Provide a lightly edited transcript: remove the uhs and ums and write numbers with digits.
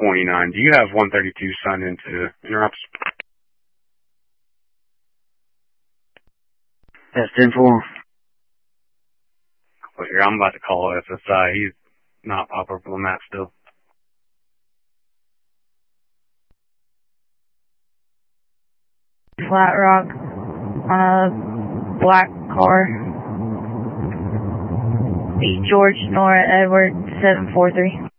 29. Do you have 132 signed into interrupts? That's 10-4. Well, here, I'm about to call SSI. He's not popping up on the map still. Flat Rock on a black car. East George, Nora Edward, 743.